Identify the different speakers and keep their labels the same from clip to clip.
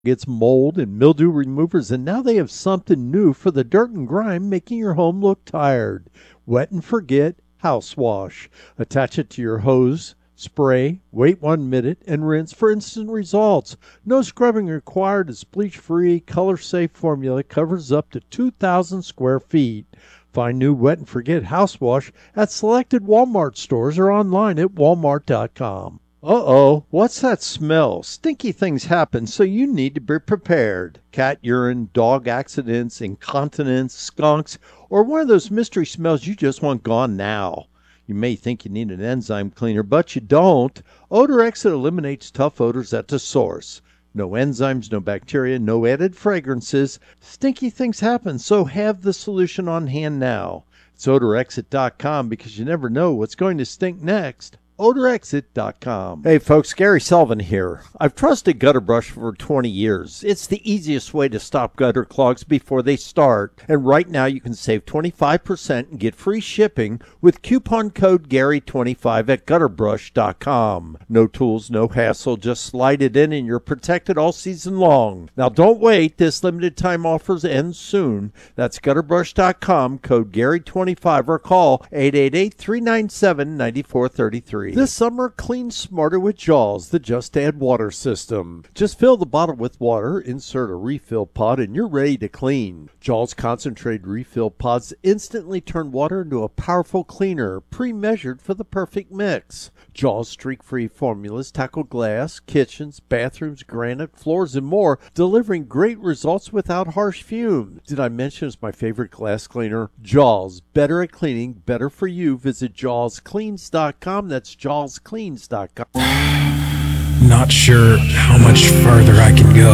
Speaker 1: Gets mold and mildew removers, and now they have something new for the dirt and grime, making your home look tired. Wet and Forget House Wash. Attach it to your hose, spray, wait 1 minute, and rinse for instant results. No scrubbing required. Its bleach-free, color-safe formula covers up to 2,000 square feet. Find new Wet and Forget House Wash at selected Walmart stores or online at walmart.com. Uh-oh, what's that smell? Stinky things happen, so you need to be prepared. Cat urine, dog accidents, incontinence, skunks, or one of those mystery smells you just want gone now. You may think you need an enzyme cleaner, but you don't. Odor Exit eliminates tough odors at the source. No enzymes, no bacteria, no added fragrances. Stinky things happen, so have the solution on hand now. It's odorexit.com because you never know what's going to stink next. odorexit.com. Hey folks, Gary Sullivan here. I've trusted Gutter Brush for 20 years. It's the easiest way to stop gutter clogs before they start. And right now you can save 25% and get free shipping with coupon code Gary25 at gutterbrush.com. No tools, no hassle, just slide it in and you're protected all season long. Now don't wait, this limited time offers end soon. That's gutterbrush.com, code Gary25, or call 888-397-9433. This summer, clean smarter with Jaws, the Just Add Water system. Just fill the bottle with water, insert a refill pod, and you're ready to clean. Jaws concentrated refill pods instantly turn water into a powerful cleaner, pre-measured for the perfect mix. Jaws streak-free formulas tackle glass, kitchens, bathrooms, granite, floors, and more, delivering great results without harsh fumes. Did I mention it's my favorite glass cleaner? Jaws, better at cleaning, better for you. Visit jawscleans.com. That's jawscleans.com.
Speaker 2: Not sure how much farther I can go.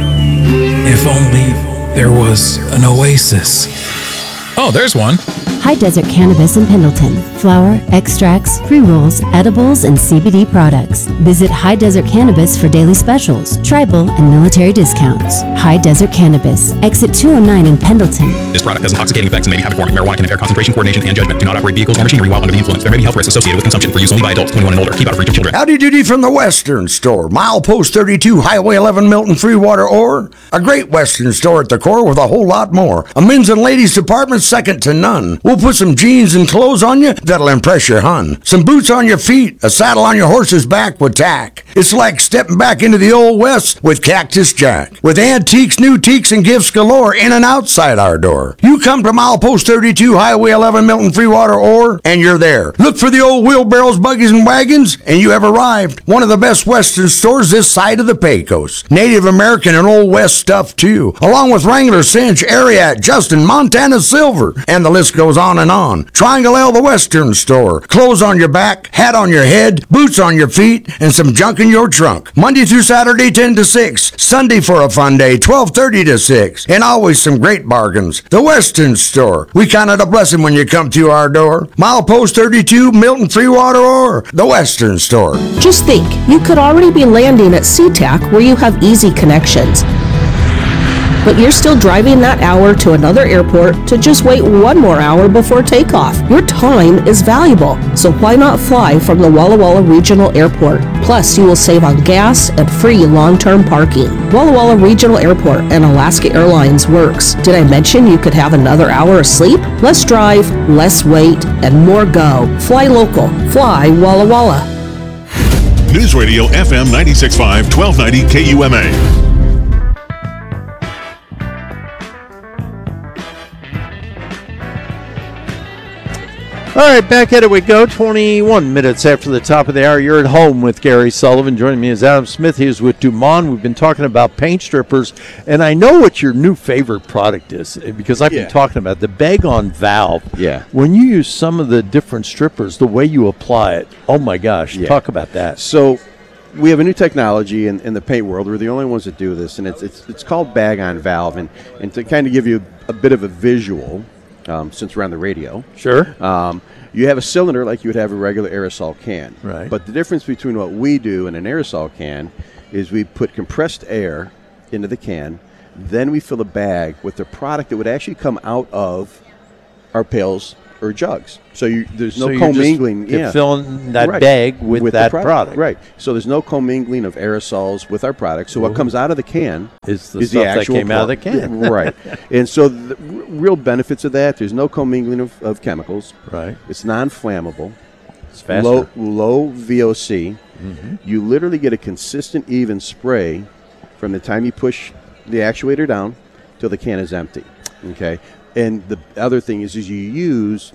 Speaker 2: If only there was an oasis. Oh, there's one.
Speaker 3: High Desert Cannabis in Pendleton. Flower, extracts, pre-rolls, edibles, and CBD products. Visit High Desert Cannabis for daily specials, tribal, and military discounts. High Desert Cannabis, exit 209 in Pendleton.
Speaker 4: This product has intoxicating effects and may be habit forming. Marijuana can impair concentration, coordination, and judgment. Do not operate vehicles or machinery while under the influence. There may be health risks associated with consumption. For use only by adults 21 and older. Keep out of reach of children.
Speaker 5: Howdy doody from the Western Store. Milepost 32, Highway 11, Milton Freewater, or a great Western store at the core with a whole lot more. A men's and ladies department second to none. We'll put some jeans and clothes on you that'll impress your hun. Some boots on your feet, a saddle on your horse's back with tack. It's like stepping back into the old west with Cactus Jack. With antiques, new teaks, and gifts galore in and outside our door. You come to Milepost 32, Highway 11, Milton Freewater, or, and you're there. Look for the old wheelbarrows, buggies, and wagons, and you have arrived. One of the best Western stores this side of the Pecos. Native American and Old West stuff, too. Along with Wrangler, Cinch, Ariat, Justin, Montana Silver, and the list goes on and on. Triangle L, the Western Store. Clothes on your back, hat on your head, boots on your feet, and some junk in your trunk. Monday through Saturday, 10 to 6. Sunday for a fun day, 12:30 to 6. And always some great bargains. The Western Store. We count it a blessing when you come through our door. Milepost 32, Milton Freewater, or the Western Store.
Speaker 6: Just think, you could already be landing at SeaTac where you have easy connections. But you're still driving that hour to another airport to just wait one more hour before takeoff. Your time is valuable, so why not fly from the Walla Walla Regional Airport? Plus, you will save on gas and free long-term parking. Walla Walla Regional Airport and Alaska Airlines works. Did I mention you could have another hour of sleep? Less drive, less wait, and more go. Fly local. Fly Walla Walla.
Speaker 7: News Radio FM 96.5, 1290 KUMA.
Speaker 1: All right, back at it we go. 21 minutes after the top of the hour. You're at home with Gary Sullivan. Joining me is Adam Smith. He is with Dumont. We've been talking about paint strippers, and I know what your new favorite product is because I've been talking about the Bag-On Valve.
Speaker 8: Yeah.
Speaker 1: When you use some of the different strippers, the way you apply it, oh my gosh, talk about that.
Speaker 8: So we have a new technology in the paint world. We're the only ones that do this, and it's called Bag-On Valve. And to kind of give you a bit of a visual, since we're on the radio.
Speaker 1: Sure.
Speaker 8: You have a cylinder like you would have a regular aerosol can.
Speaker 1: Right.
Speaker 8: But the difference between what we do and an aerosol can is we put compressed air into the can, then we fill a bag with the product that would actually come out of our pails or jugs. So there's no
Speaker 1: So you're
Speaker 8: commingling.
Speaker 1: just filling that
Speaker 8: Right.
Speaker 1: bag with
Speaker 8: the
Speaker 1: that product.
Speaker 8: Right. So there's no commingling of aerosols with our product. So what comes out of the can
Speaker 1: Is the
Speaker 8: is
Speaker 1: stuff
Speaker 8: the
Speaker 1: that
Speaker 8: actual
Speaker 1: came out of the can.
Speaker 8: right. And so the real benefits of that, there's no commingling of chemicals.
Speaker 1: Right.
Speaker 8: It's non-flammable.
Speaker 1: It's faster.
Speaker 8: Low VOC. You literally get a consistent, even spray from the time you push the actuator down till the can is empty. Okay. And the other thing is you use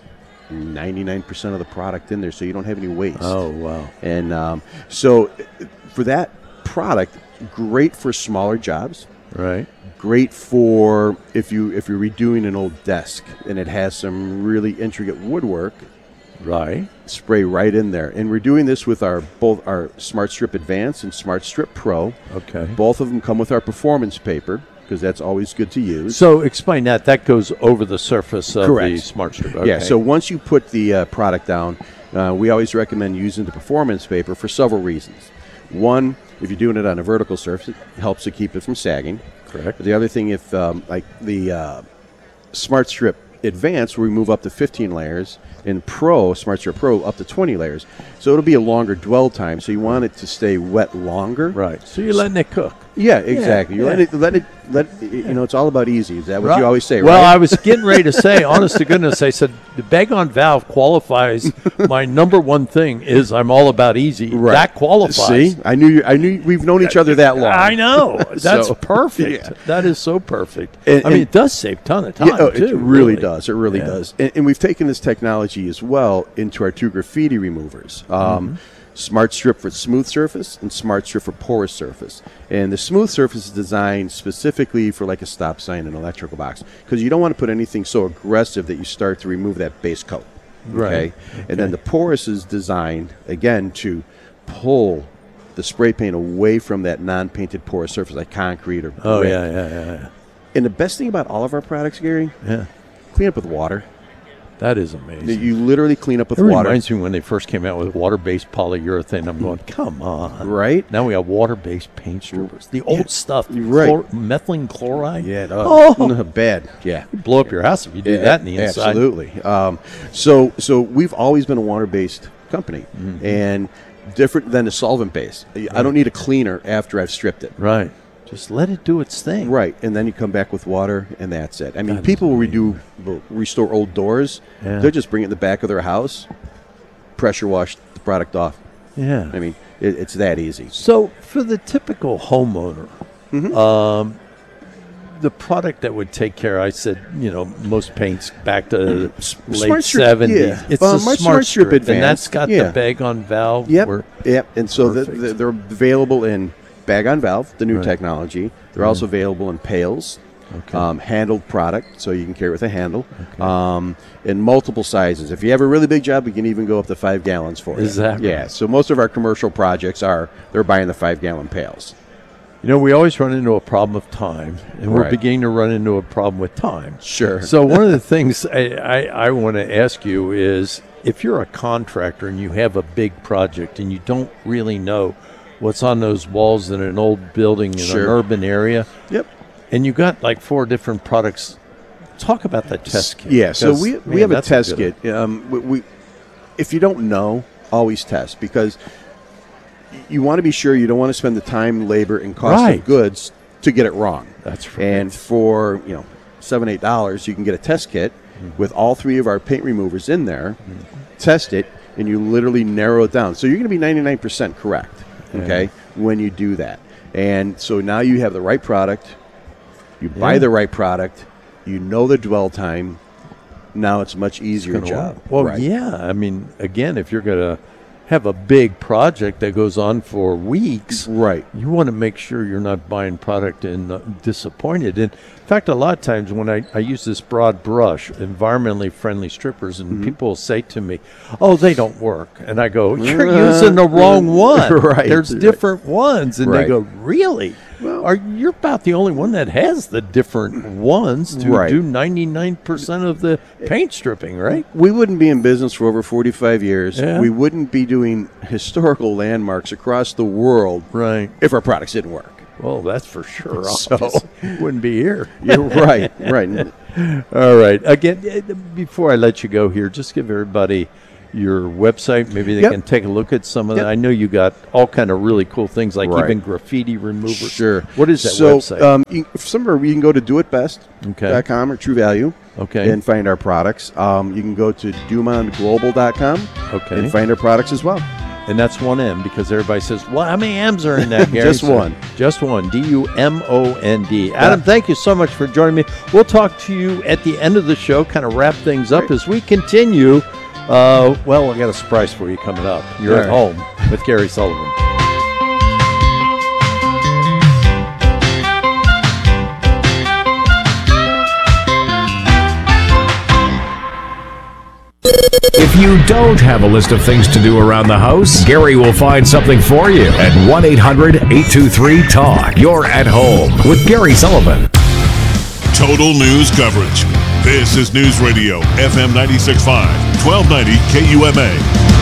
Speaker 8: 99% of the product in there, so you don't have any waste.
Speaker 1: Oh, wow.
Speaker 8: And so for that product, great for smaller jobs.
Speaker 1: Right.
Speaker 8: Great for if you're redoing an old desk and it has some really intricate woodwork.
Speaker 1: Right.
Speaker 8: Spray right in there. And we're doing this with both our Smart Strip Advance and Smart Strip Pro.
Speaker 1: Okay.
Speaker 8: Both of them come with our performance paper, because that's always good to use.
Speaker 1: So explain that. That goes over the surface of
Speaker 8: Correct.
Speaker 1: the Smart Strip. Okay.
Speaker 8: Yeah, so once you put the product down, we always recommend using the performance paper for several reasons. One, if you're doing it on a vertical surface, it helps to keep it from sagging.
Speaker 1: Correct.
Speaker 8: The other thing, if like the Smart Strip Advance, we move up to 15 layers, and Smart Strip Pro, up to 20 layers. So it'll be a longer dwell time, so you want it to stay wet longer.
Speaker 1: Right. So you're letting it cook.
Speaker 8: Yeah, exactly.
Speaker 1: Yeah,
Speaker 8: You let it, it's all about easy. Is that what you always say,
Speaker 1: Well,
Speaker 8: right?
Speaker 1: I was getting ready to say, honest to goodness, I said, the bag on valve qualifies. My number one thing is I'm all about easy.
Speaker 8: Right.
Speaker 1: That qualifies.
Speaker 8: See, I knew we've known each other that long.
Speaker 1: I know. That's
Speaker 8: So,
Speaker 1: perfect.
Speaker 8: yeah.
Speaker 1: That is so perfect.
Speaker 8: And-
Speaker 1: I mean,
Speaker 8: and-
Speaker 1: it does save a ton of time,
Speaker 8: Yeah,
Speaker 1: too.
Speaker 8: it really does. It really
Speaker 1: Yeah.
Speaker 8: does. And we've taken this technology as well into our two graffiti removers. Smart Strip for smooth surface and Smart Strip for porous surface. And the smooth surface is designed specifically for like a stop sign and electrical box, because you don't want to put anything so aggressive that you start to remove that base coat.
Speaker 1: Right.
Speaker 8: And then the porous is designed, again, to pull the spray paint away from that non-painted porous surface like concrete or brick.
Speaker 1: Oh, yeah.
Speaker 8: And the best thing about all of our products, Gary,
Speaker 1: Yeah.
Speaker 8: clean up with water.
Speaker 1: That is amazing.
Speaker 8: You literally clean up with
Speaker 1: It
Speaker 8: water.
Speaker 1: reminds me when they first came out with water-based polyurethane. I'm going, come on.
Speaker 8: Right?
Speaker 1: Now we have water-based paint strippers. The old stuff.
Speaker 8: Right.
Speaker 1: Methylene chloride.
Speaker 8: Yeah, bad. Yeah.
Speaker 1: You blow up your house if you do that in the inside.
Speaker 8: Absolutely. So we've always been a water-based company, and different than a solvent-based. I don't need a cleaner after I've stripped it.
Speaker 1: Right. Just let it do its thing.
Speaker 8: Right, and then you come back with water, and that's it. I mean,
Speaker 1: That
Speaker 8: people
Speaker 1: is
Speaker 8: will restore old doors.
Speaker 1: Yeah.
Speaker 8: They'll just bring it in the back of their house, pressure wash the product off.
Speaker 1: Yeah.
Speaker 8: I mean, it's that easy.
Speaker 1: So for the typical homeowner, the product that would take care, I said, most paints back to late
Speaker 8: Strip,
Speaker 1: 70s.
Speaker 8: yeah.
Speaker 1: It's
Speaker 8: My
Speaker 1: a Smart Strip
Speaker 8: Advance,
Speaker 1: and that's got
Speaker 8: yeah.
Speaker 1: the bag on valve.
Speaker 8: Yep. And so
Speaker 1: Perfect.
Speaker 8: they're available in bag on valve, the new
Speaker 1: Right.
Speaker 8: technology. They're also available in pails, handled product, so you can carry it with a handle, in multiple sizes. If you have a really big job, we can even go up to 5 gallons for it.
Speaker 1: Is that right?
Speaker 8: Yeah. So most of our commercial projects they're buying the 5-gallon pails.
Speaker 1: We always run into a problem of time, and we're
Speaker 8: Right.
Speaker 1: beginning to run into a problem with time.
Speaker 8: Sure.
Speaker 1: So one of the things I want to ask you is, if you're a contractor and you have a big project and you don't really know what's on those walls in an old building in an
Speaker 8: Sure.
Speaker 1: urban area,
Speaker 8: Yep.
Speaker 1: and you got like 4 different products, talk about that test kit.
Speaker 8: Yeah, so
Speaker 1: 'cause,
Speaker 8: we
Speaker 1: man,
Speaker 8: have a
Speaker 1: that's
Speaker 8: test
Speaker 1: good-
Speaker 8: kit. We if you don't know, always test, because you want to be sure. You don't want to spend the time, labor, and cost
Speaker 1: Right.
Speaker 8: of goods to get it wrong.
Speaker 1: That's right.
Speaker 8: And for $7-8, you can get a test kit with all 3 of our paint removers in there. Test it, and you literally narrow it down. So you're going to be 99% correct. Okay, when you do that, and so now you have the right product. You buy the right product. You know the dwell time. Now it's a much easier
Speaker 1: gonna
Speaker 8: job.
Speaker 1: work. Well,
Speaker 8: Right.
Speaker 1: yeah. I mean, again, if you're going to have a big project that goes on for weeks,
Speaker 8: Right.
Speaker 1: you want to make sure you're not buying product and disappointed. And in fact, a lot of times when I use this broad brush, environmentally friendly strippers, and people will say to me, "Oh, they don't work," and I go, "You're using the wrong one.
Speaker 8: Right.
Speaker 1: There's different ones." And they
Speaker 8: Right.
Speaker 1: go, "Really? You're about the only one that has the different ones to
Speaker 8: Right.
Speaker 1: do 99% of the paint stripping, right?"
Speaker 8: We wouldn't be in business for over 45 years.
Speaker 1: Yeah.
Speaker 8: We wouldn't be doing historical landmarks across the world
Speaker 1: Right.
Speaker 8: if our products didn't work.
Speaker 1: Well, that's for sure.
Speaker 8: So
Speaker 1: wouldn't be here.
Speaker 8: You're right. Right.
Speaker 1: All right. Again, before I let you go here, just give everybody your website. Maybe they can take a look at some of that. I know you got all kind of really cool things, like even graffiti removers.
Speaker 8: Sure.
Speaker 1: What is that website?
Speaker 8: Somewhere you can go to doitbest.com or True Value.
Speaker 1: Okay.
Speaker 8: And find our products. You can go to DumondGlobal.com.
Speaker 1: Okay.
Speaker 8: And find our products as well.
Speaker 1: And that's one M, because everybody says, well, how many M's are in that, Gary?
Speaker 8: Just one.
Speaker 1: Just one. DUMOND. Adam, thank you so much for joining me. We'll talk to you at the end of the show, kind of wrap things up as we continue. Well, I got a surprise for you coming up. You're at home with Gary Sullivan.
Speaker 9: If you don't have a list of things to do around the house, Gary will find something for you at 1-800-823-TALK. You're at home with Gary Sullivan.
Speaker 7: Total news coverage. This is News Radio, FM 96.5, 1290 KUMA.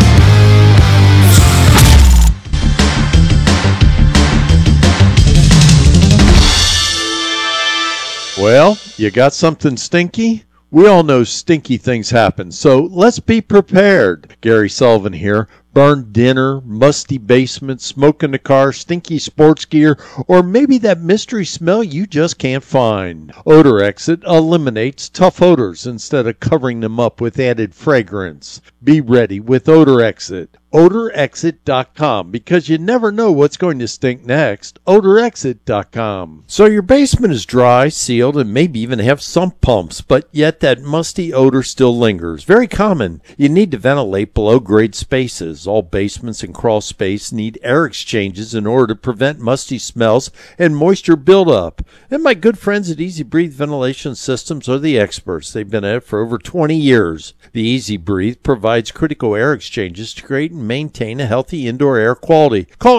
Speaker 1: Well, you got something stinky? We all know stinky things happen, so let's be prepared. Gary Sullivan here. Burned dinner, musty basement, smoke in the car, stinky sports gear, or maybe that mystery smell you just can't find. Odor Exit eliminates tough odors instead of covering them up with added fragrance. Be ready with Odor Exit. OdorExit.com, because you never know what's going to stink next. OdorExit.com. So your basement is dry, sealed, and maybe even have sump pumps, but yet that musty odor still lingers. Very common. You need to ventilate below-grade spaces. All basements and crawl space need air exchanges in order to prevent musty smells and moisture buildup. And my good friends at Easy Breathe Ventilation Systems are the experts. They've been at it for over 20 years. The Easy Breathe provides critical air exchanges to create and maintain a healthy indoor air quality. Call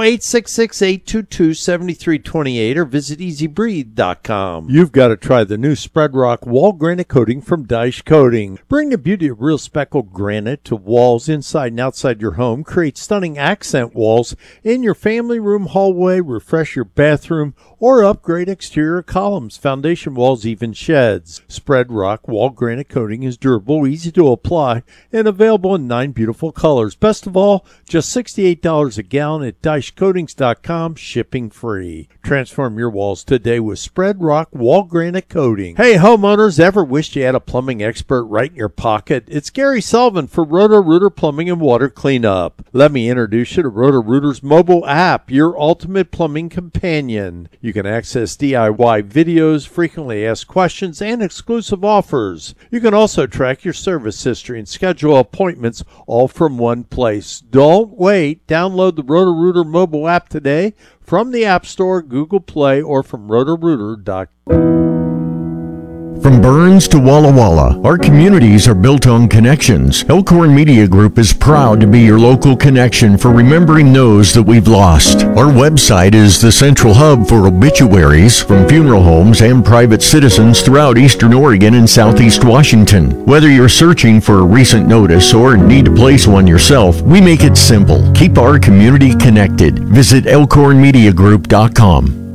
Speaker 1: 866-822-7328 or visit easybreathe.com. You've got to try the new Spread Rock Wall Granite Coating from Dyche Coating. Bring the beauty of real speckled granite to walls inside and outside your home. Create stunning accent walls in your family room, hallway, refresh your bathroom, or upgrade exterior columns, foundation walls, even sheds. Spread Rock Wall Granite Coating is durable, easy to apply, and available in 9 beautiful colors. Best of all, just $68 a gallon at DycheCoatings.com, shipping free. Transform your walls today with Spread Rock Wall Granite Coating. Hey, homeowners, ever wished you had a plumbing expert right in your pocket? It's Gary Sullivan for Roto-Rooter Plumbing and Water Cleanup. Let me introduce you to Roto-Rooter's mobile app, your ultimate plumbing companion. You can access DIY videos, frequently asked questions, and exclusive offers. You can also track your service history and schedule appointments all from one place. Don't wait. Download the Roto-Rooter mobile app today from the App Store, Google Play, or from rotorooter.com.
Speaker 5: From Burns to Walla Walla, our communities are built on connections. Elkhorn Media Group is proud to be your local connection for remembering those that we've lost. Our website is the central hub for obituaries from funeral homes and private citizens throughout Eastern Oregon and Southeast Washington. Whether you're searching for a recent notice or need to place one yourself, we make it simple. Keep our community connected. Visit elkhornmediagroup.com.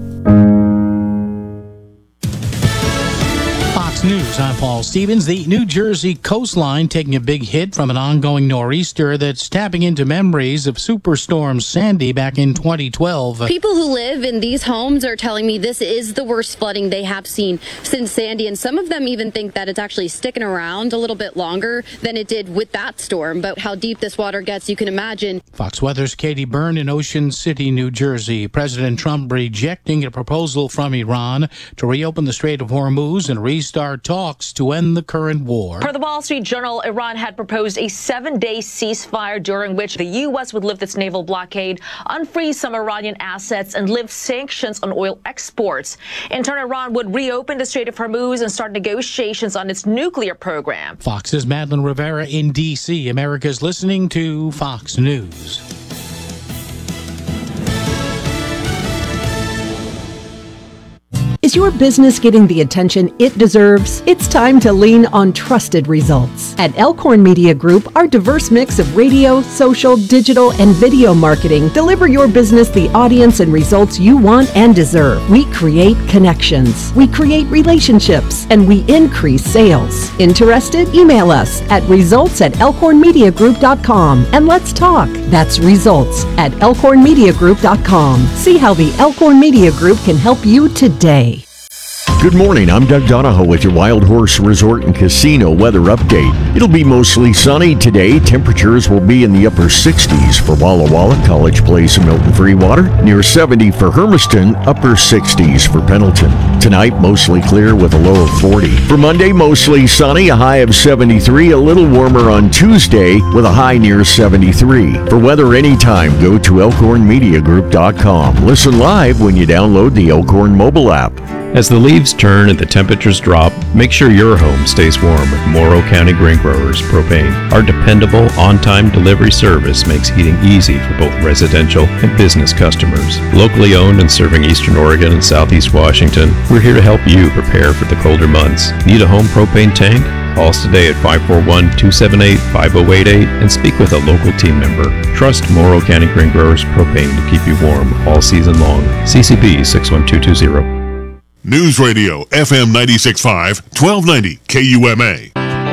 Speaker 10: News. I'm Paul Stevens. The New Jersey coastline taking a big hit from an ongoing nor'easter that's tapping into memories of Superstorm Sandy back in 2012.
Speaker 11: People who live in these homes are telling me this is the worst flooding they have seen since Sandy, and some of them even think that it's actually sticking around a little bit longer than it did with that storm. But how deep this water gets, you can imagine.
Speaker 10: Fox Weather's Katie Byrne in Ocean City, New Jersey. President Trump rejecting a proposal from Iran to reopen the Strait of Hormuz and restart talks to end the current war.
Speaker 12: Per the Wall Street Journal, Iran had proposed a 7-day ceasefire during which the U.S. would lift its naval blockade, unfreeze some Iranian assets, and lift sanctions on oil exports. In turn, Iran would reopen the Strait of Hormuz and start negotiations on its nuclear program.
Speaker 10: Fox's Madeline Rivera in D.C. America's listening to Fox News.
Speaker 13: Is your business getting the attention it deserves? It's time to lean on trusted results. At Elkhorn Media Group, our diverse mix of radio, social, digital, and video marketing deliver your business the audience and results you want and deserve. We create connections, we create relationships, and we increase sales. Interested? Email us at results@elkhornmediagroup.com and let's talk. That's results@elkhornmediagroup.com. See how the Elkhorn Media Group can help you today.
Speaker 9: Good morning, I'm Doug Donahoe with your Wild Horse Resort and Casino weather update. It'll be mostly sunny today. Temperatures will be in the upper 60s for Walla Walla, College Place, and Milton Freewater. Near 70 for Hermiston, upper 60s for Pendleton. Tonight, mostly clear with a low of 40. For Monday, mostly sunny, a high of 73. A little warmer on Tuesday with a high near 73. For weather anytime, go to elkhornmediagroup.com. Listen live when you download the Elkhorn mobile app.
Speaker 14: As the leaves turn and the temperatures drop, make sure your home stays warm with Morrow County Grain Growers Propane. Our dependable, on-time delivery service makes heating easy for both residential and business customers. Locally owned and serving Eastern Oregon and Southeast Washington, we're here to help you prepare for the colder months. Need a home propane tank? Call us today at 541-278-5088 and speak with a local team member. Trust Morrow County Grain Growers Propane to keep you warm all season long. CCB 61220.
Speaker 7: News Radio, FM 96.5, 1290 KUMA.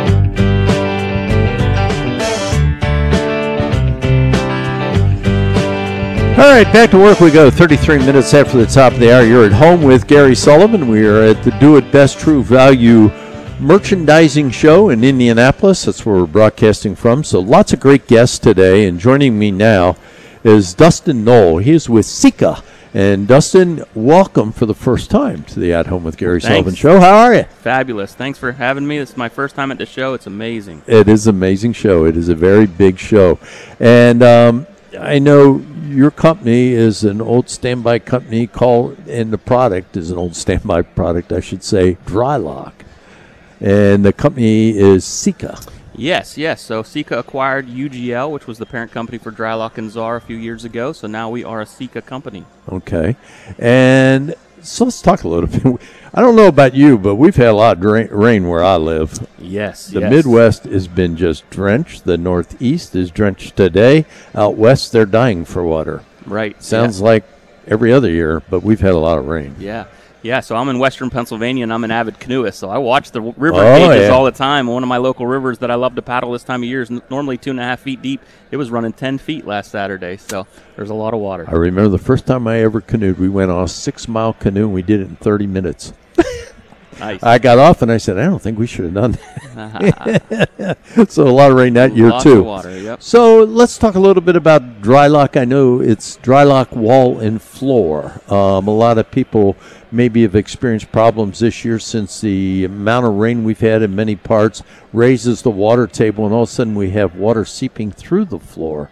Speaker 1: All right, back to work we go. 33 minutes after the top of the hour. You're at home with Gary Sullivan. We are at the Do It Best True Value Merchandising Show in Indianapolis. That's where we're broadcasting from. So lots of great guests today. And joining me now is Dustin Knoll. He is with Sika. And Dustin, welcome for the first time to the At Home with Gary Sullivan show. How are you?
Speaker 15: Fabulous. Thanks for having me. This is my first time at the show. It's amazing.
Speaker 1: It is an amazing show. It is a very big show. And I know your company is an old standby company and the product is an old standby product, I should say, Drylock. And the company is Sika.
Speaker 15: Yes. So Sika acquired UGL, which was the parent company for Drylock and Czar a few years ago. So now we are a Sika company.
Speaker 1: Okay. And so let's talk a little bit. I don't know about you, but we've had a lot of rain where I live.
Speaker 15: Yes.
Speaker 1: The Midwest has been just drenched. The Northeast is drenched today. Out west, they're dying for water.
Speaker 15: Right.
Speaker 1: Sounds like every other year, but we've had a lot of rain.
Speaker 15: Yeah, so I'm in western Pennsylvania, and I'm an avid canoeist, so I watch the river gauges all the time. One of my local rivers that I love to paddle this time of year is normally 2.5 feet deep. It was running 10 feet last Saturday, so there's a lot of water.
Speaker 1: I remember the first time I ever canoed, we went on a 6-mile canoe, and we did it in 30 minutes.
Speaker 15: Nice.
Speaker 1: I got off, and I said, I don't think we should have done that. So a lot of rain that year,
Speaker 15: Lots
Speaker 1: too.
Speaker 15: Of water, yep.
Speaker 1: So let's talk a little bit about Drylock. I know it's Drylock wall and floor. A lot of people maybe have experienced problems this year since the amount of rain we've had in many parts raises the water table, and all of a sudden we have water seeping through the floor.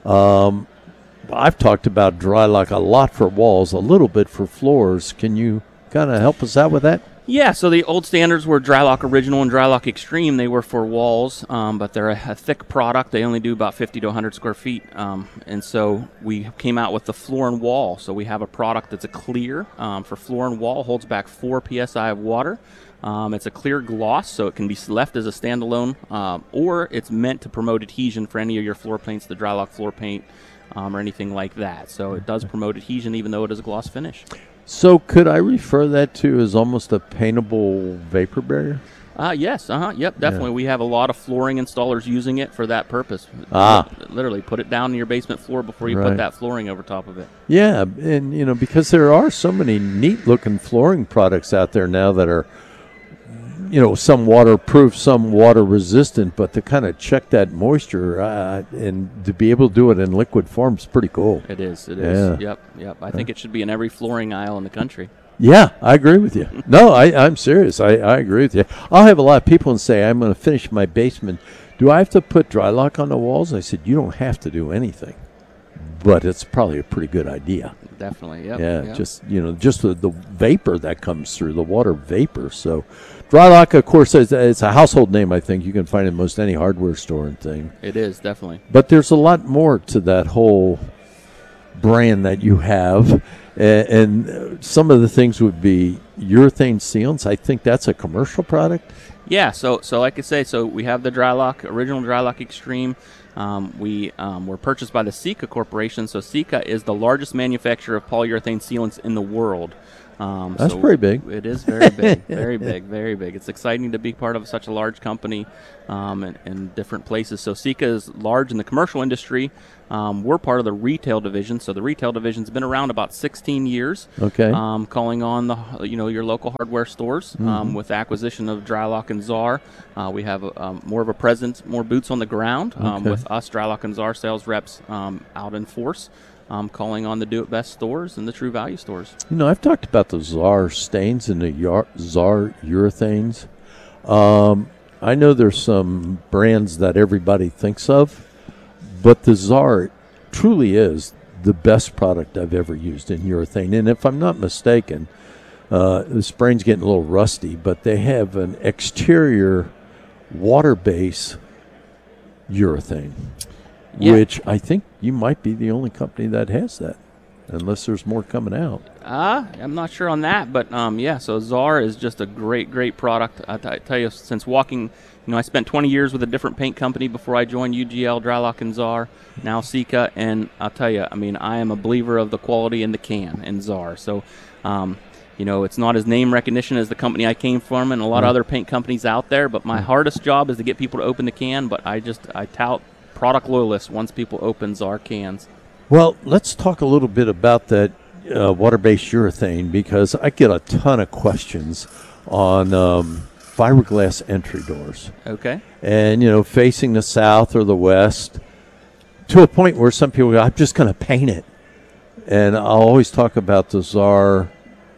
Speaker 1: I've talked about Drylock a lot for walls, a little bit for floors. Can you kind of help us out with that?
Speaker 15: Yeah, so the old standards were Drylock Original and Drylock Extreme. They were for walls, but they're a thick product. They only do about 50 to 100 square feet. And so we came out with the floor and wall. So we have a product that's a clear for floor and wall, holds back 4 PSI of water. It's a clear gloss, so it can be left as a standalone, or it's meant to promote adhesion for any of your floor paints, the Drylock floor paint, or anything like that. So it does promote adhesion even though it is a gloss finish.
Speaker 1: So could I refer that to as almost a paintable vapor barrier?
Speaker 15: Yes, yep, definitely. Yeah. We have a lot of flooring installers using it for that purpose. Literally, put it down in your basement floor before you put that flooring over top of it.
Speaker 1: Yeah, and because there are so many neat-looking flooring products out there now that are, some waterproof, some water-resistant, but to kind of check that moisture and to be able to do it in liquid form is pretty cool.
Speaker 15: It is. Yep. I think it should be in every flooring aisle in the country.
Speaker 1: Yeah, I agree with you. No, I'm serious. I agree with you. I'll have a lot of people say, I'm going to finish my basement. Do I have to put Drylock on the walls? I said, you don't have to do anything, but it's probably a pretty good idea.
Speaker 15: Definitely, yep.
Speaker 1: Yeah, just the vapor that comes through, the water vapor. So Drylock, of course, it's a household name, I think. You can find it in most any hardware store and thing.
Speaker 15: It is, definitely.
Speaker 1: But there's a lot more to that whole brand that you have. And some of the things would be urethane sealants. I think that's a commercial product.
Speaker 15: Yeah, so like I say, so we have the original Drylock Extreme. We were purchased by the Sika Corporation. So Sika is the largest manufacturer of polyurethane sealants in the world.
Speaker 1: That's pretty big.
Speaker 15: It is very big, very big, very big. It's exciting to be part of such a large company in different places. So Sika is large in the commercial industry. We're part of the retail division. So the retail division's been around about 16 years.
Speaker 1: Okay.
Speaker 15: Calling on your local hardware stores. With acquisition of Drylock and Czar, we have more of a presence, more boots on the ground. With us, Drylock and Czar sales reps out in force. Calling on the Do-It-Best stores and the True Value stores.
Speaker 1: I've talked about the Czar stains and the Czar urethanes. I know there's some brands that everybody thinks of, but the Czar truly is the best product I've ever used in urethane. And if I'm not mistaken, this brain's getting a little rusty, but they have an exterior water-based urethane.
Speaker 15: Yeah.
Speaker 1: Which I think you might be the only company that has that, unless there's more coming out.
Speaker 15: I'm not sure on that, but so Czar is just a great product. I tell you, since walking, I spent 20 years with a different paint company before I joined UGL, Drylock, and Czar, now Sika, and I'll tell you, I am a believer of the quality in the can in Czar. So, it's not as name recognition as the company I came from and a lot of other paint companies out there, but my hardest job is to get people to open the can, but I tout product loyalists once people open Czar cans.
Speaker 1: Well, let's talk a little bit about that water-based urethane, because I get a ton of questions on fiberglass entry doors.
Speaker 15: Okay.
Speaker 1: And, facing the south or the west, to a point where some people go, I'm just going to paint it. And I'll always talk about the Czar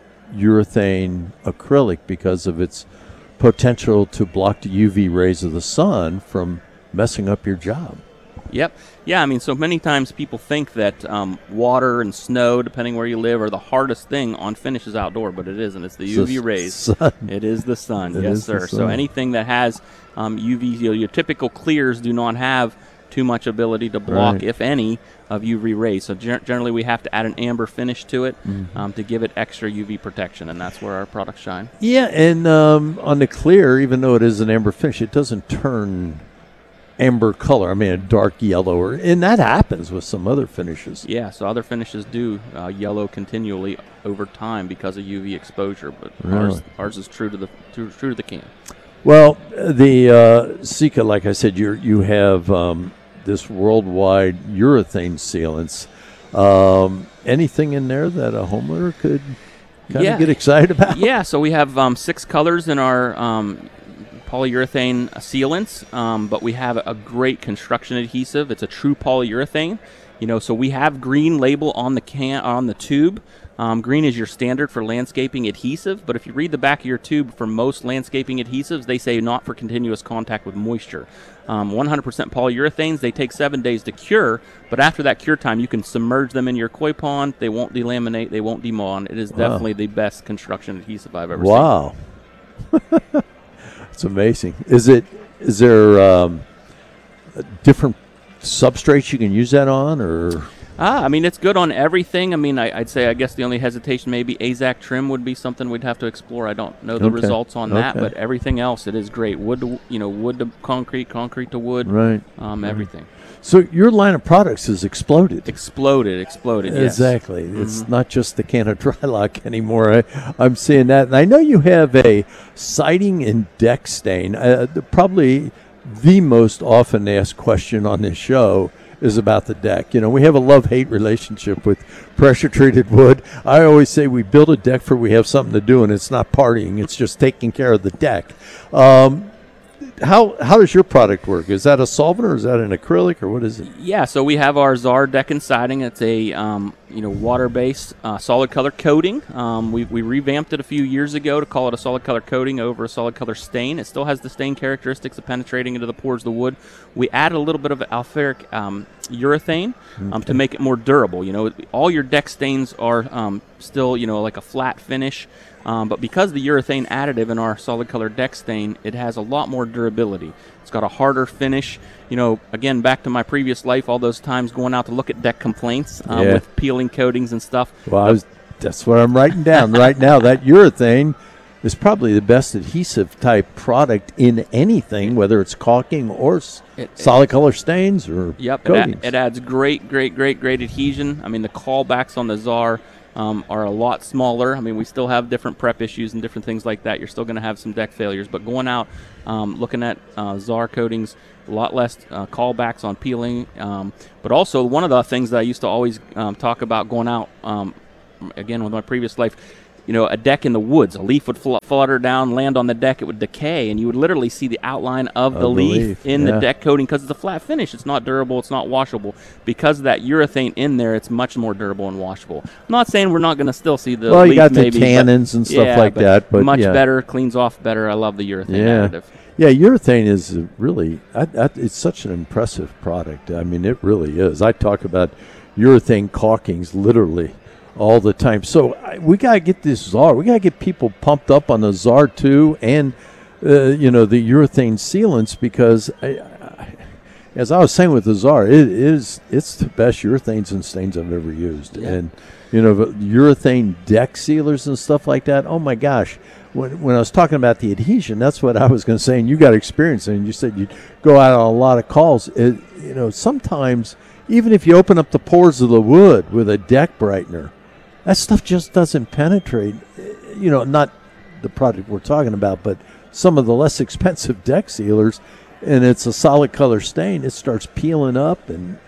Speaker 1: urethane acrylic because of its potential to block the UV rays of the sun from messing up your job.
Speaker 15: Yep. Yeah, so many times people think that water and snow, depending where you live, are the hardest thing on finishes outdoor, but it isn't. It's the UV rays.
Speaker 1: Sun.
Speaker 15: It is the sun.
Speaker 1: It
Speaker 15: yes,
Speaker 1: is the
Speaker 15: sir. So
Speaker 1: sun.
Speaker 15: anything that has UV, your typical clears do not have too much ability to block,
Speaker 1: Right.
Speaker 15: if any, of UV rays. So generally we have to add an amber finish to it to give it extra UV protection, and that's where our products shine.
Speaker 1: Yeah, and on the clear, even though it is an amber finish, it doesn't turn amber color. A dark yellow, and that happens with some other finishes.
Speaker 15: Yeah, so other finishes do yellow continually over time because of UV exposure, but
Speaker 1: Really?
Speaker 15: ours is true to the can.
Speaker 1: Well, the Sika, like I said, you have this worldwide urethane sealants. Anything in there that a homeowner could kind of get excited about?
Speaker 15: Yeah, so we have 6 colors in our polyurethane sealants, but we have a great construction adhesive. It's a true polyurethane. So we have green label on the can, on the tube. Green is your standard for landscaping adhesive, but if you read the back of your tube, for most landscaping adhesives, they say not for continuous contact with moisture. 100% polyurethanes, they take 7 days to cure, but after that cure time, you can submerge them in your koi pond. They won't delaminate, they won't demond. It is definitely the best construction adhesive I've ever seen.
Speaker 1: Wow. It's amazing. Is there different substrates you can use that on, or?
Speaker 15: It's good on everything. I'd say, I guess the only hesitation maybe AZAC trim would be something we'd have to explore. I don't know the results on that, but everything else, it is great. Wood to concrete, concrete to wood,
Speaker 1: right?
Speaker 15: Everything.
Speaker 1: So your line of products has exploded.
Speaker 15: Exploded. Yes.
Speaker 1: Exactly. It's not just the can of Drylock anymore. I'm seeing that, and I know you have a siding and deck stain. Probably the most often asked question on this show is about the deck. We have a love-hate relationship with pressure-treated wood. I always say we build a deck for we have something to do, and it's not partying. It's just taking care of the deck. How does your product work? Is that a solvent, or is that an acrylic, or what is it?
Speaker 15: Yeah, so we have our Czar deck and siding. It's a water-based solid color coating. We revamped it a few years ago to call it a solid color coating over a solid color stain. It still has the stain characteristics of penetrating into the pores of the wood. We added a little bit of alpharic urethane to make it more durable. All your deck stains are still like a flat finish. But because the urethane additive in our solid color deck stain, it has a lot more durability. It's got a harder finish. Again, back to my previous life, all those times going out to look at deck complaints with peeling coatings and stuff.
Speaker 1: Well, That's what I'm writing down right now. That urethane is probably the best adhesive type product in anything, whether it's caulking or solid color stains or coatings.
Speaker 15: It adds great adhesion. I mean, the callbacks on the Czar are a lot smaller. I mean, we still have different prep issues and different things like that. You're still going to have some deck failures, but going out, looking at Czar coatings, a lot less callbacks on peeling. But also, one of the things that I used to always talk about going out, again, with my previous life, a deck in the woods, a leaf would flutter down, land on the deck, it would decay, and you would literally see the outline of the leaf in the deck coating because it's a flat finish. It's not durable. It's not washable. Because of that urethane in there, it's much more durable and washable. I'm not saying we're not going to still see the leaf,
Speaker 1: you got
Speaker 15: maybe,
Speaker 1: the tannins and stuff like that. But
Speaker 15: much better, cleans off better. I love the urethane additive.
Speaker 1: Yeah, urethane is really, it's such an impressive product. I mean, it really is. I talk about urethane caulkings literally all the time. So we got to get this Czar. We got to get people pumped up on the Czar 2 and, the urethane sealants because, as I was saying with the Czar, it's the best urethanes and stains I've ever used. Yeah. And, urethane deck sealers and stuff like that, oh my gosh. When I was talking about the adhesion, that's what I was going to say, and you got experience, and you said you'd go out on a lot of calls. Sometimes, even if you open up the pores of the wood with a deck brightener, that stuff just doesn't penetrate. Not the product we're talking about, but some of the less expensive deck sealers, and it's a solid color stain. It starts peeling up, and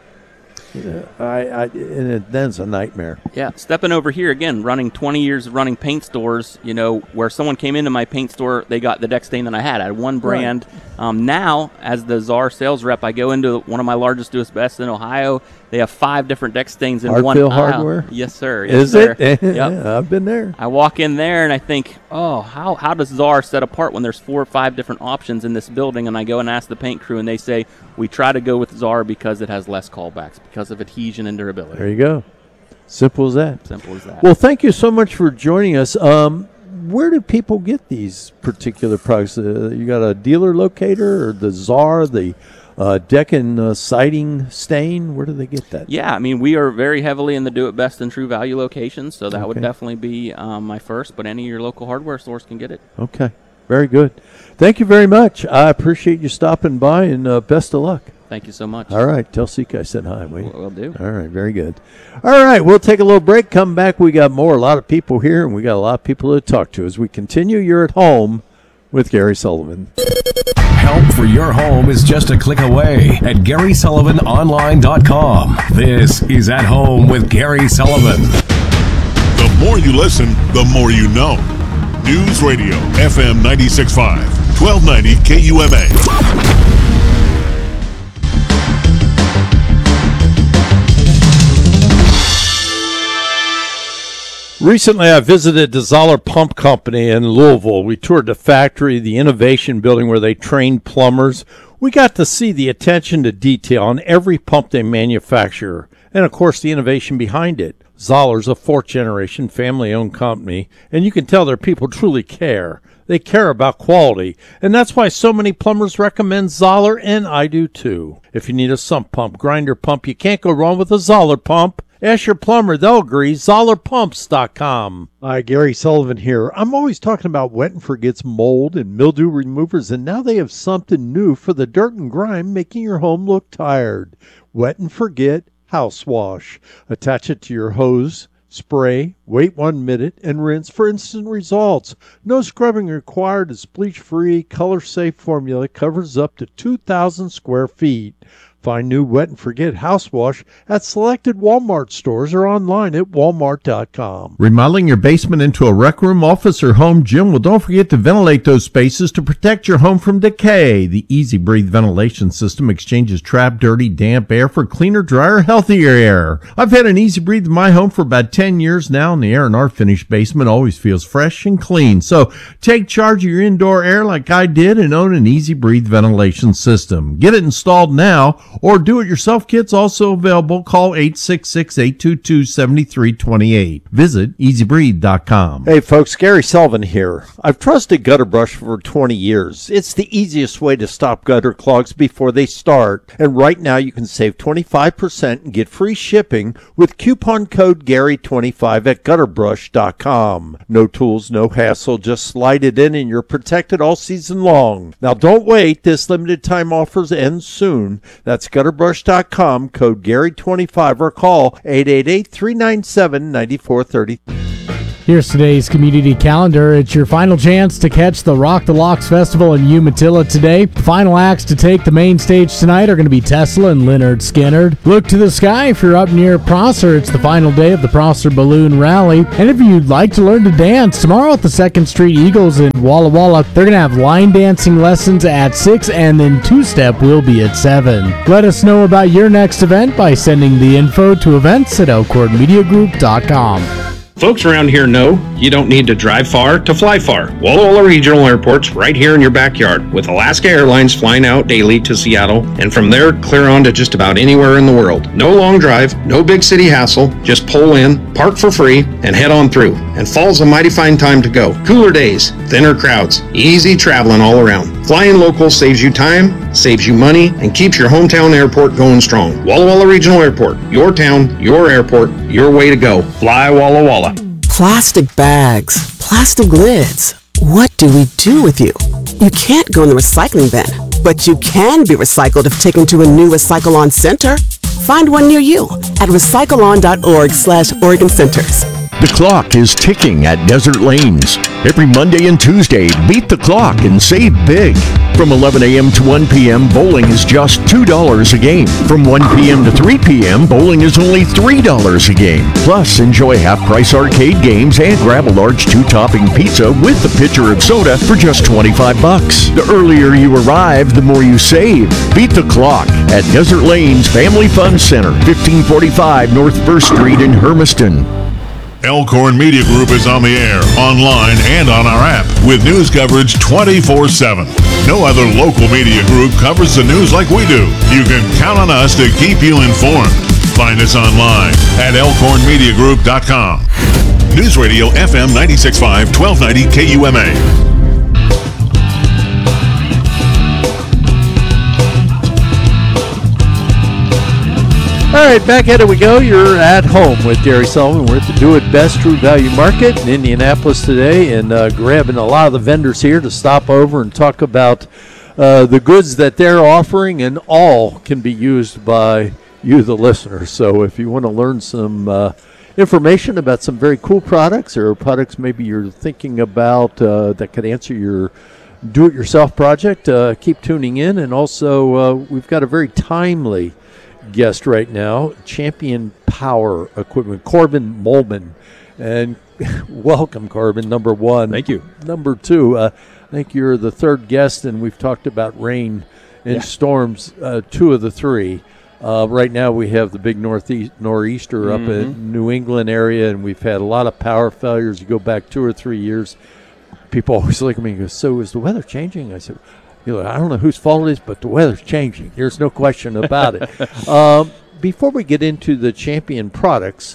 Speaker 1: then it's a nightmare.
Speaker 15: Yeah, stepping over here again, running 20 years of running paint stores. Where someone came into my paint store, they got the deck stain that I had. I had one brand. Right. Now, as the Czar sales rep, I go into one of my largest Do It Best in Ohio. They have 5 different deck stains in one aisle.
Speaker 1: Hardware?
Speaker 15: Yes, sir.
Speaker 1: Is it? Yep. Yeah, I've been there.
Speaker 15: I walk in there and I think, how does Czar set apart when there's 4 or 5 different options in this building? And I go and ask the paint crew, and they say, we try to go with Czar because it has less callbacks, because of adhesion and durability.
Speaker 1: There you go. Simple as that.
Speaker 15: Simple as that.
Speaker 1: Well, thank you so much for joining us. Where do people get these particular products? You got a dealer locator or the Czar, the deck and siding stain? Where do they get that?
Speaker 15: Yeah, I mean, we are very heavily in the Do It Best and True Value locations, so that would definitely be my first, but any of your local hardware stores can get it.
Speaker 1: Okay, very good. Thank you very much. I appreciate you stopping by, and best of luck.
Speaker 15: Thank you so much.
Speaker 1: All right, tell Sika I said hi.
Speaker 15: Will do.
Speaker 1: All right, very good. All right, we'll take a little break, come back. We got more, a lot of people here, and we got a lot of people to talk to as we continue. You're at home with Gary Sullivan.
Speaker 16: Help for your home is just a click away at GarySullivanOnline.com. This is At Home with Gary Sullivan.
Speaker 7: The more you listen, the more you know. News Radio, FM 96.5, 1290 KUMA.
Speaker 1: Recently, I visited the Zoller Pump Company in Louisville. We toured the factory, the innovation building where they trained plumbers. We got to see the attention to detail on every pump they manufacture, and of course the innovation behind it. Zoller's a 4th-generation family-owned company, and you can tell their people truly care. They care about quality, and that's why so many plumbers recommend Zoller, and I do too. If you need a sump pump, grinder pump, you can't go wrong with a Zoller pump. Ask your plumber, they'll agree. ZollerPumps.com. Hi, Gary Sullivan here. I'm always talking about Wet and Forget's mold and mildew removers, and now they have something new for the dirt and grime, making your home look tired. Wet and Forget House Wash. Attach it to your hose, spray, wait 1 minute, and rinse for instant results. No scrubbing required. It's bleach-free, color-safe formula. Covers up to 2,000 square feet. Find new Wet and Forget House Wash at selected Walmart stores or online at walmart.com.
Speaker 9: Remodeling your basement into a rec room, office, or home gym? Well, don't forget to ventilate those spaces to protect your home from decay. The Easy Breathe ventilation system exchanges trapped, dirty, damp air for cleaner, drier, healthier air. I've had an Easy Breathe in my home for about 10 years now, and the air in our finished basement always feels fresh and clean. So take charge of your indoor air like I did and own an Easy Breathe ventilation system. Get it installed now
Speaker 17: Or do-it-yourself kits also available. Call 866-822-7328. Visit EasyBreathe.com.
Speaker 1: Hey folks, Gary Sullivan here. I've trusted Gutter Brush for 20 years. It's the easiest way to stop gutter clogs before they start. And right now you can save 25% and get free shipping with coupon code Gary25 at gutterbrush.com. No tools, no hassle, just slide it in and you're protected all season long. Now don't wait, this limited time offers end soon. That's gutterbrush.com, code Gary25 or call 888-397-9430.
Speaker 18: Here's today's community calendar. It's your final chance to catch the Rock the Locks Festival in Umatilla today. The final acts to take the main stage tonight are going to be Tesla and Lynyrd Skynyrd. Look to the sky if you're up near Prosser. It's the final day of the Prosser Balloon Rally. And if you'd like to learn to dance, tomorrow at the 2nd Street Eagles in Walla Walla, they're going to have line dancing lessons at 6 and then two-step will be at 7. Let us know about your next event by sending the info to events@elkhornmediagroup.com.
Speaker 14: Folks around here know you don't need to drive far to fly far. Walla Walla Regional Airport's right here in your backyard, with Alaska Airlines flying out daily to Seattle, and from there clear on to just about anywhere in the world. No long drive, no big city hassle, just pull in, park for free, and head on through. And fall's a mighty fine time to go. Cooler days, thinner crowds, easy traveling all around. Flying local saves you time, saves you money, and keeps your hometown airport going strong. Walla Walla Regional Airport, your town, your airport, your way to go. Fly Walla Walla.
Speaker 19: Plastic bags, plastic lids. What do we do with you? You can't go in the recycling bin, but you can be recycled if taken to a new Recycle-On center. Find one near you at recycleon.org/Oregon Centers.
Speaker 9: The clock is ticking at Desert Lanes. Every Monday and Tuesday, beat the clock and save big. From 11 a.m. to 1 p.m., bowling is just $2 a game. From 1 p.m. to 3 p.m., bowling is only $3 a game. Plus, enjoy half-price arcade games and grab a large 2-topping pizza with a pitcher of soda for just $25. The earlier you arrive, the more you save. Beat the clock at Desert Lanes Family Fun Center, 1545 North 1st Street in Hermiston.
Speaker 7: Elkhorn Media Group is on the air, online, and on our app with news coverage 24/7. No other local media group covers the news like we do. You can count on us to keep you informed. Find us online at elkhornmediagroup.com. News Radio FM 96.5, 1290 KUMA.
Speaker 1: All right, back at it we go. You're at home with Gary Sullivan. We're at the Do It Best True Value Market in Indianapolis today, and grabbing a lot of the vendors here to stop over and talk about the goods that they're offering, and all can be used by you, the listener. So if you want to learn some information about some very cool products, or products maybe you're thinking about that could answer your do-it-yourself project, keep tuning in. And also, we've got a very timely guest right now, Champion Power Equipment, Corbin Molman. And welcome, Corbin, number one.
Speaker 20: Thank you.
Speaker 1: Number two, I think you're the third guest, and we've talked about rain and storms, 2 of the 3. Right now we have the big nor'easter up in New England area, and we've had a lot of power failures. You go back 2 or 3 years, people always look at me and go, so is the weather changing? I said, I don't know whose fault it is, but the weather's changing. There's no question about it. Before we get into the Champion products,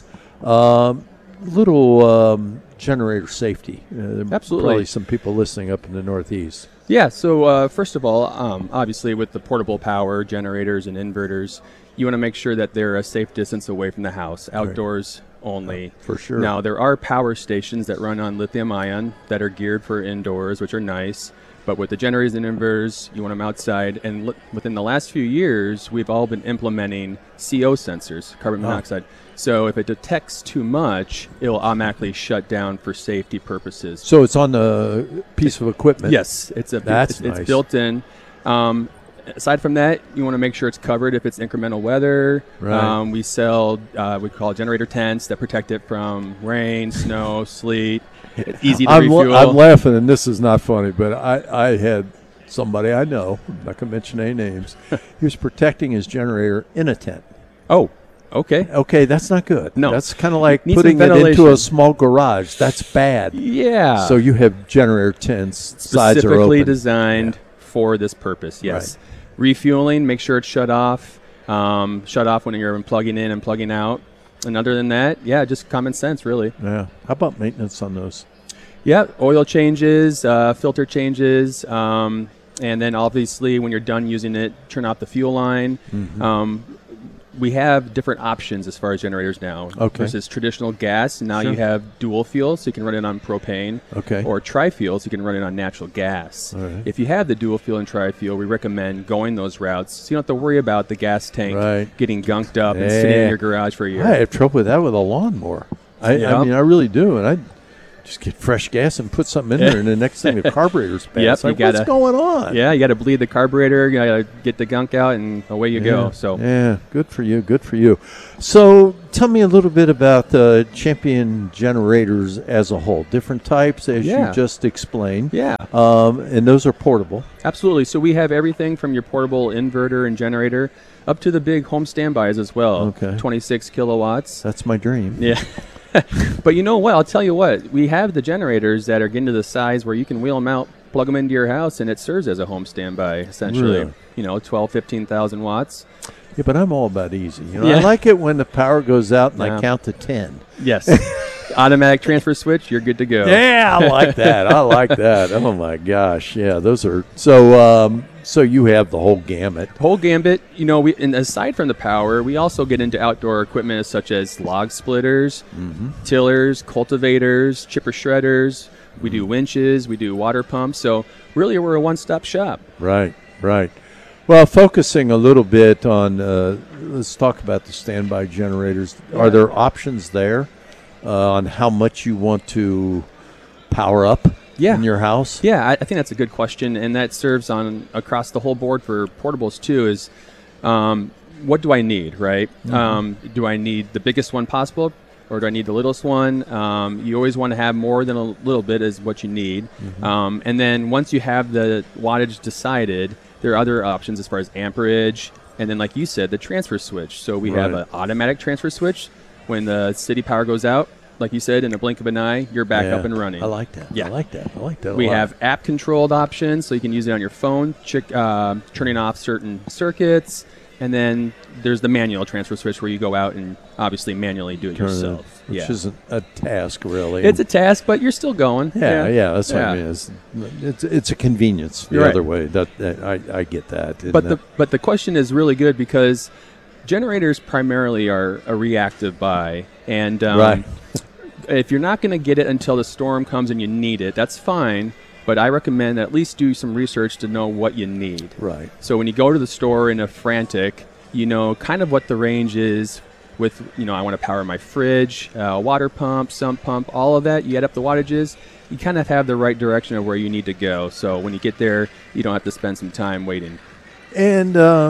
Speaker 1: little generator safety.
Speaker 20: Absolutely.
Speaker 1: Probably some people listening up in the Northeast.
Speaker 20: Yeah, so first of all, obviously with the portable power generators and inverters, you want to make sure that they're a safe distance away from the house, outdoors only.
Speaker 1: For sure.
Speaker 20: Now, there are power stations that run on lithium ion that are geared for indoors, which are nice. But with the generators and inverters, you want them outside. And within the last few years, we've all been implementing CO sensors, carbon monoxide. So if it detects too much, it'll automatically shut down for safety purposes.
Speaker 1: So it's on the piece of equipment?
Speaker 20: Yes. It's
Speaker 1: nice.
Speaker 20: built in. Aside from that, you want to make sure it's covered if it's incremental weather.
Speaker 1: Right.
Speaker 20: We sell, we call generator tents that protect it from rain, snow, sleet. It's easy to refuel.
Speaker 1: I'm laughing, and this is not funny, but I had somebody I know, I'm not going to mention any names, he was protecting his generator in a tent.
Speaker 20: Oh, okay.
Speaker 1: Okay, that's not good.
Speaker 20: No.
Speaker 1: That's kind of like
Speaker 20: Needs
Speaker 1: putting
Speaker 20: some
Speaker 1: it into
Speaker 20: ventilation.
Speaker 1: a small garage. That's bad.
Speaker 20: Yeah.
Speaker 1: So you have generator tents, sides are
Speaker 20: specifically
Speaker 1: open.
Speaker 20: designed for this purpose, yes. Refueling, make sure it's shut off. shut off when you're plugging in and plugging out. And other than that, yeah, just common sense, really.
Speaker 1: Yeah. How about maintenance on those?
Speaker 20: Yeah, oil changes, filter changes, and then obviously when you're done using it, turn off the fuel line. We have different options as far as generators now.
Speaker 1: Okay.
Speaker 20: Versus traditional gas. Now
Speaker 1: Sure.
Speaker 20: you have dual fuel, so you can run it on propane.
Speaker 1: Okay.
Speaker 20: Or tri-fuel, so you can run it on natural gas.
Speaker 1: All right.
Speaker 20: If you have the dual fuel and tri-fuel, we recommend going those routes, so you don't have to worry about the gas tank getting gunked up and sitting in your garage for a year.
Speaker 1: I have trouble with that with a lawnmower. I mean, I really do, and I just get fresh gas and put something in there, and the next thing the carburetor's bad.
Speaker 20: Yep,
Speaker 1: It's like,
Speaker 20: you gotta,
Speaker 1: what's going on?
Speaker 20: Yeah, you got to bleed the carburetor, you got to get the gunk out, and away you go. So
Speaker 1: yeah, good for you, good for you. So tell me a little bit about the Champion generators as a whole. Different types, as you just explained.
Speaker 20: Yeah.
Speaker 1: And those are portable.
Speaker 20: Absolutely. So we have everything from your portable inverter and generator up to the big home standbys as well.
Speaker 1: Okay.
Speaker 20: 26 kilowatts.
Speaker 1: That's my dream.
Speaker 20: Yeah. But you know what? I'll tell you what. We have the generators that are getting to the size where you can wheel them out, plug them into your house, and it serves as a home standby, essentially.
Speaker 1: Really?
Speaker 20: You know, 12, 15,000 watts.
Speaker 1: Yeah, but I'm all about easy. You know,
Speaker 20: Yeah.
Speaker 1: I like it when the power goes out and
Speaker 20: Yeah.
Speaker 1: I count to 10.
Speaker 20: Yes. Automatic transfer switch, you're good to go.
Speaker 1: Yeah, I like that. I like that. Oh my gosh, yeah, those are so. So you have the whole gamut.
Speaker 20: Whole gambit. You know, and aside from the power, we also get into outdoor equipment such as log splitters, tillers, cultivators, chipper shredders. We do winches. We do water pumps. So really, we're a one-stop shop.
Speaker 1: Right, right. Well, focusing a little bit on, let's talk about the standby generators. Are there options there on how much you want to power up in your house?
Speaker 20: Yeah, I think that's a good question, and that serves on across the whole board for portables too. Is what do I need, right? Do I need the biggest one possible, or do I need the littlest one? You always want to have more than a little bit is what you need. And then once you have the wattage decided, there are other options as far as amperage, and then like you said, the transfer switch. So we have
Speaker 1: Right.
Speaker 20: an automatic transfer switch. When the city power goes out, like you said, in a blink of an eye, you're back
Speaker 1: Yeah.
Speaker 20: up and running.
Speaker 1: I like that.
Speaker 20: Yeah.
Speaker 1: I like that. I like that.
Speaker 20: We
Speaker 1: a lot.
Speaker 20: have app-controlled options, so you can use it on your phone, turning off certain circuits. And then there's the manual transfer switch where you go out and obviously manually do it
Speaker 1: Turn it,
Speaker 20: yourself.
Speaker 1: which isn't a task really.
Speaker 20: It's a task, but you're still going.
Speaker 1: Yeah, that's what I
Speaker 20: Yeah.
Speaker 1: mean. It's a convenience the
Speaker 20: You're right.
Speaker 1: other way. That I get that. And,
Speaker 20: But the question is really good because generators primarily are a reactive buy, and
Speaker 1: Right.
Speaker 20: if you're not going to get it until the storm comes and you need it, that's fine. But I recommend at least do some research to know what you need.
Speaker 1: Right.
Speaker 20: So when you go to the store in a frantic, you know kind of what the range is with, I want to power my fridge, water pump, sump pump, all of that. You add up the wattages, you kind of have the right direction of where you need to go. So when you get there, you don't have to spend some time waiting.
Speaker 1: And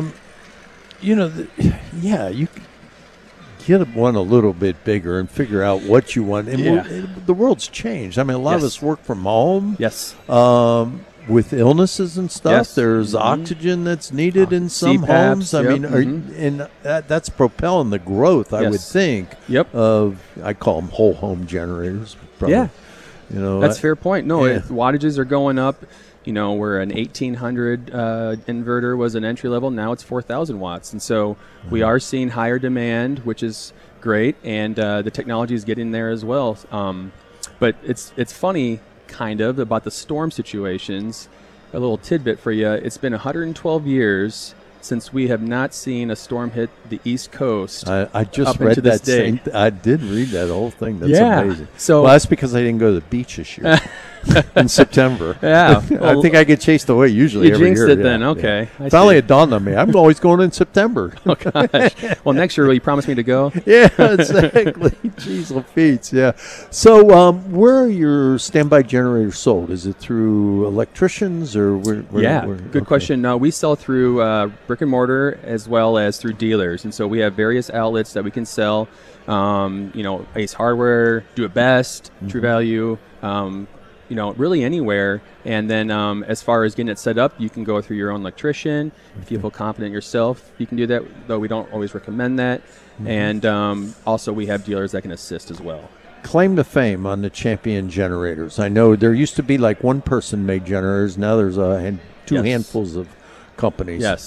Speaker 1: you could get one a little bit bigger and figure out what you want. And the world's changed. I mean, a lot of
Speaker 20: Yes.
Speaker 1: us work from home.
Speaker 20: Yes.
Speaker 1: With illnesses and stuff,
Speaker 20: Yes.
Speaker 1: there's oxygen that's needed in some
Speaker 20: CPAPs,
Speaker 1: homes. I
Speaker 20: yep,
Speaker 1: mean, and that's propelling the growth, I would
Speaker 20: Yes.
Speaker 1: think.
Speaker 20: Yep.
Speaker 1: Of I call them whole home generators. Probably.
Speaker 20: Yeah. That's
Speaker 1: I-
Speaker 20: a fair point. No,
Speaker 1: yeah.
Speaker 20: wattages are going up. Where an 1800 inverter was an entry level, now it's 4,000 watts. And so we are seeing higher demand, which is great. And the technology is getting there as well. But it's funny, kind of, about the storm situations. A little tidbit for you. It's been 112 years since we have not seen a storm hit the East Coast.
Speaker 1: I just
Speaker 20: up
Speaker 1: read
Speaker 20: into this
Speaker 1: that
Speaker 20: day.
Speaker 1: same. I did read that whole thing. That's
Speaker 20: Yeah.
Speaker 1: amazing.
Speaker 20: So-
Speaker 1: well, that's because I didn't go to the beach this year in September.
Speaker 20: Yeah.
Speaker 1: I think I get chased away usually
Speaker 20: You
Speaker 1: every
Speaker 20: jinxed
Speaker 1: year.
Speaker 20: it then, okay. I
Speaker 1: Finally,
Speaker 20: see.
Speaker 1: it dawned on me. I'm always going in September.
Speaker 20: Oh, gosh. Well, next year, will you promise me to go?
Speaker 1: Yeah, exactly. Jeez Louise, yeah. So, where are your standby generators sold? Is it through electricians or where?
Speaker 20: Good question. No, we sell through brick and mortar as well as through dealers, and so we have various outlets that we can sell. Ace Hardware, Do It Best, True Value. Really anywhere. And then as far as getting it set up, you can go through your own electrician. If you feel confident yourself, you can do that, though we don't always recommend that. And also we have dealers that can assist as well.
Speaker 1: Claim to fame on the Champion generators. I know there used to be like one person made generators. Now there's two
Speaker 20: Yes.
Speaker 1: handfuls of companies.
Speaker 20: Yes.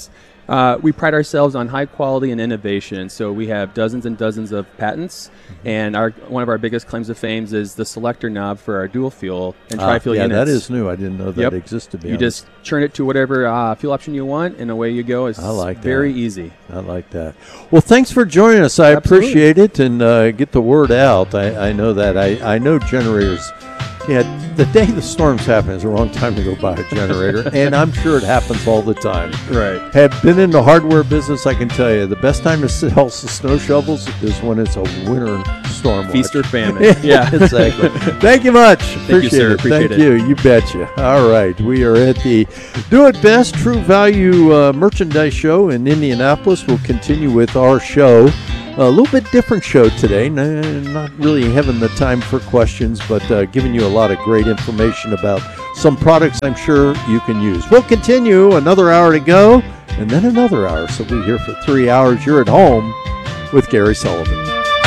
Speaker 20: We pride ourselves on high quality and innovation. So we have dozens and dozens of patents, and one of our biggest claims to fame is the selector knob for our dual fuel and tri-fuel units.
Speaker 1: Yeah, that is new. I didn't know that existed.
Speaker 20: You just turn it to whatever fuel option you want, and away you go. It's very easy.
Speaker 1: I like that. Well, thanks for joining us. I appreciate it, and get the word out. I know that. I know generators. Yeah, the day the storms happen is the wrong time to go buy a generator, and I'm sure it happens all the time.
Speaker 20: Right.
Speaker 1: Have been in the hardware business, I can tell you, the best time to sell snow shovels is when it's a winter storm.
Speaker 20: Feast or famine.
Speaker 1: Yeah, exactly. Thank you much.
Speaker 20: Thank you, sir. Appreciate
Speaker 1: it. You betcha. All right, we are at the Do It Best True Value Merchandise Show in Indianapolis. We'll continue with our show. A little bit different show today. Not really having the time for questions, but giving you a lot of great information about some products I'm sure you can use. We'll continue. Another hour to go, and then another hour. So we're here for 3 hours. You're at home with Gary Sullivan.